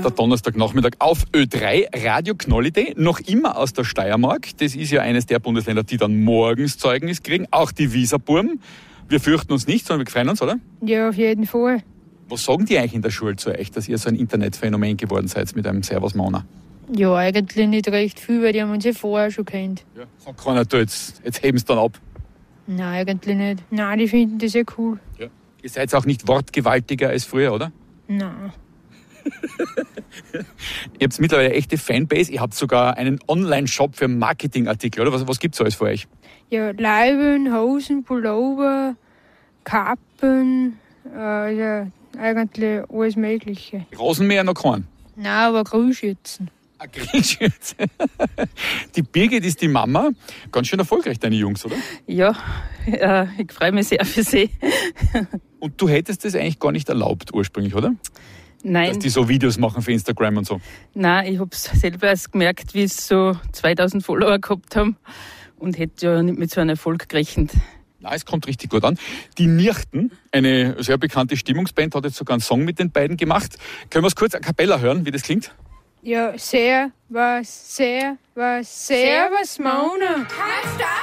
Der Donnerstagnachmittag auf Ö3, Radio Knolliday, noch immer aus der Steiermark. Das ist ja eines der Bundesländer, die dann morgens Zeugnis kriegen. Auch die Wieserburm. Wir fürchten uns nicht, sondern wir freuen uns, oder? Ja, auf jeden Fall. Was sagen die eigentlich in der Schule zu euch, dass ihr so ein Internetphänomen geworden seid mit einem Servus Mona? Ja, eigentlich nicht recht viel, weil die haben uns ja vorher schon kennt. Ja. Sag keiner, du, jetzt heben sie dann ab. Nein, eigentlich nicht. Nein, die finden das ja cool. Ja. Ihr seid auch nicht wortgewaltiger als früher, oder? Nein. Ihr habt mittlerweile eine echte Fanbase. Ihr habt sogar einen Online-Shop für Marketingartikel, oder? Was gibt's alles für euch? Ja, Leiben, Hosen, Pullover, Kappen, ja, eigentlich alles Mögliche. Rasenmäher noch keinen? Nein, aber Grillschützen. Ein Grillschütze. Die Birgit ist die Mama. Ganz schön erfolgreich, deine Jungs, oder? Ja, ich freue mich sehr für sie. Und du hättest das eigentlich gar nicht erlaubt ursprünglich, oder? Nein. Dass die so Videos machen für Instagram und so. Nein, ich habe es selber erst gemerkt, wie es so 2000 Follower gehabt haben und hätte ja nicht mit so einem Erfolg gerechnet. Na, es kommt richtig gut an. Die Nirchten, eine sehr bekannte Stimmungsband, hat jetzt sogar einen Song mit den beiden gemacht. Können wir es kurz a cappella hören, wie das klingt? Ja, servus Mona. Kannst du